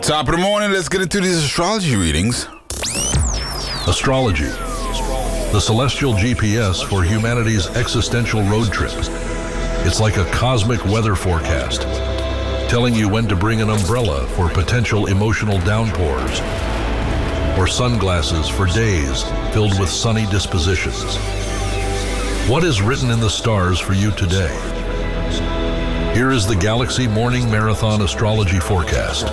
Top of the morning, let's get into these astrology readings. Astrology, the celestial GPS for humanity's existential road trip. It's like a cosmic weather forecast, telling you when to bring an umbrella for potential emotional downpours, or sunglasses for days filled with sunny dispositions. What is written in the stars for you today? Here is the Galaxy Morning Marathon Astrology Forecast.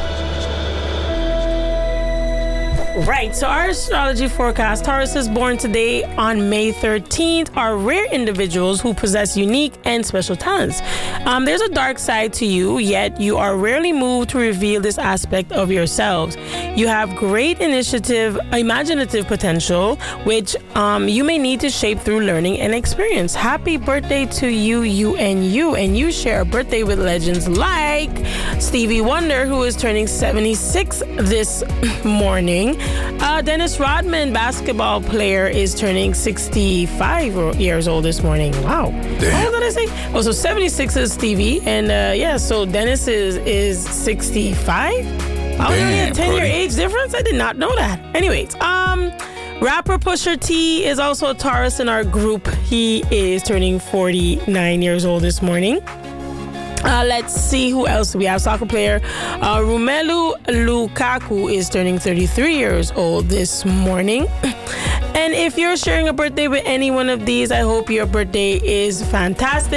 Right, so our astrology forecast, Taurus is born today on May 13th, are rare individuals who possess unique and special talents. There's a dark side to you, yet you are rarely moved to reveal this aspect of yourselves. You have great initiative, imaginative potential, which you may need to shape through learning and experience. Happy birthday to you, and you share a birthday with legends like Stevie Wonder, who is turning 76 this morning. Dennis Rodman, basketball player, is turning 65 years old this morning. Wow. Damn. What did I say? Oh, so 76 is Stevie, and so Dennis is 65? Wow, only a 10-year age difference? I did not know that. Anyways, rapper Pusha T is also a Taurus in our group. He is turning 49 years old this morning. Let's see who else we have. Soccer player Romelu Lukaku is turning 33 years old this morning. And if you're sharing a birthday with any one of these, I hope your birthday is fantastic.